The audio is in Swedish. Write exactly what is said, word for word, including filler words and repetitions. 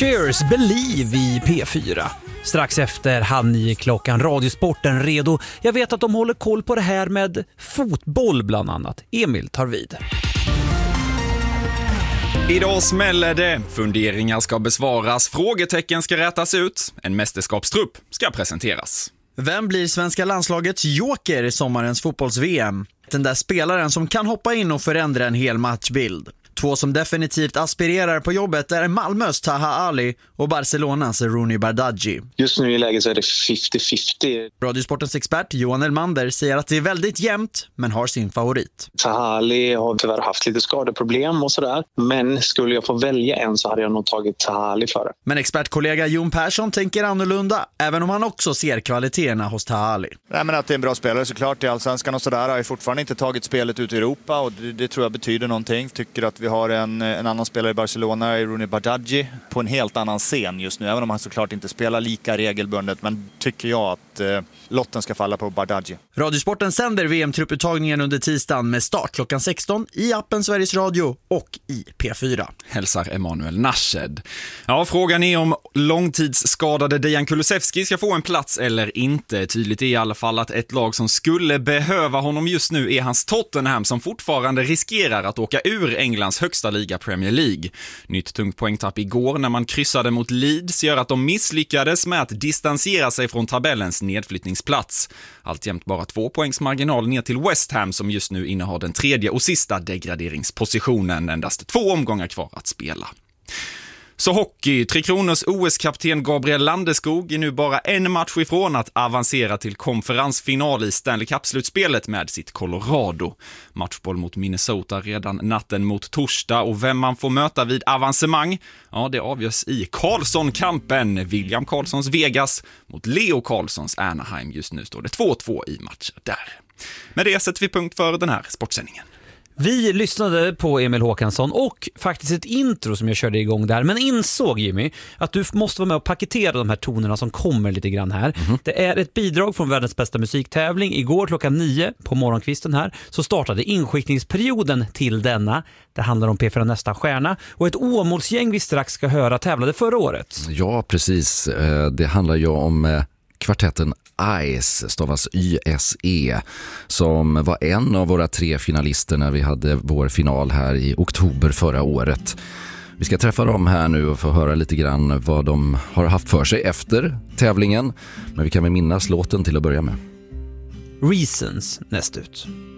Cheers, Believe i P fyra. Strax efter halv nio klockan, Radiosporten redo. Jag vet att de håller koll på det här med fotboll bland annat. Emil tar vid. Idag smäller det. Funderingar ska besvaras, frågetecken ska rätas ut, en mästerskapstrupp ska presenteras. Vem blir svenska landslagets joker i sommarens fotbolls-V M? Den där spelaren som kan hoppa in och förändra en hel matchbild. Två som definitivt aspirerar på jobbet är Malmös Taha Ali och Barcelonas Rooney Bardghji. Just nu i läget så är det femtio femtio. Radiosportens expert Johan Elmander säger att det är väldigt jämnt, men har sin favorit. Taha Ali har tyvärr haft lite skadeproblem och sådär. Men skulle jag få välja en så hade jag nog tagit Taha Ali för det. Men expertkollega Jon Persson tänker annorlunda, även om han också ser kvaliteterna hos Taha Ali. Nej, men att det är en bra spelare såklart i Allsvenskan och sådär. Har ju fortfarande inte tagit spelet ut i Europa och det, det tror jag betyder någonting. Tycker att vi har en, en annan spelare i Barcelona, Rooney Bardghji, på en helt annan scen just nu. Även om han såklart inte spelar lika regelbundet, men tycker jag att eh, lotten ska falla på Bardghji. Radiosporten sänder V M-trupputtagningen under tisdagen med start klockan sexton i appen Sveriges Radio och i P fyra. Hälsar Emanuel Nashed. Ja, frågan är om långtidsskadade Dejan Kulusevski ska få en plats eller inte. Tydligt är i alla fall att ett lag som skulle behöva honom just nu är hans Tottenham, som fortfarande riskerar att åka ur Englands högsta liga Premier League. Nytt tungt poängtapp igår när man kryssade mot Leeds gör att de misslyckades med att distansera sig från tabellens nedflyttningsplats. Alltjämt bara två poängs marginal ner till West Ham, som just nu innehar den tredje och sista degraderingspositionen. Endast två omgångar kvar att spela. Så hockey, Tre Kronors O S-kapten Gabriel Landeskog är nu bara en match ifrån att avancera till konferensfinal i Stanley Cup-slutspelet med sitt Colorado. Matchboll mot Minnesota redan natten mot torsdag, och vem man får möta vid avancemang, ja, det avgörs i Karlsson-kampen. William Karlssons Vegas mot Leo Karlssons Anaheim. Just nu står det två två i matcher där. Med det sätter vi punkt för den här sportsändningen. Vi lyssnade på Emil Håkansson och faktiskt ett intro som jag körde igång där, men insåg, Jimmy, att du måste vara med och paketera de här tonerna som kommer lite grann här. Mm-hmm. Det är ett bidrag från världens bästa musiktävling. Igår klockan nio på morgonkvisten här så startade inskickningsperioden till denna. Det handlar om P fyra Nästa stjärna, och ett Åmålsgäng vi strax ska höra tävlade förra året. Ja, precis. Det handlar ju om kvartetten Ice, stavas Y S E, som var en av våra tre finalister när vi hade vår final här i oktober förra året. Vi ska träffa dem här nu och få höra lite grann vad de har haft för sig efter tävlingen. Men vi kan väl minnas låten till att börja med. Reasons näst ut.